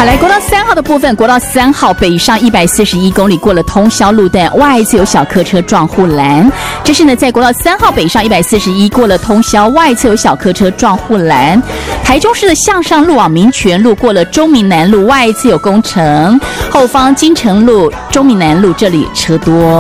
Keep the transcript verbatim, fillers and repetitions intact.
好，来国道三号的部分，国道三号北上一百四十一公里过了通霄路段，外侧有小客车撞护栏。这是呢，在国道三号北上一百四十一过了通霄，外侧有小客车撞护栏。台中市的向上路往民权路过了中民南路，外侧有工程，后方金城路、中民南路这里车多。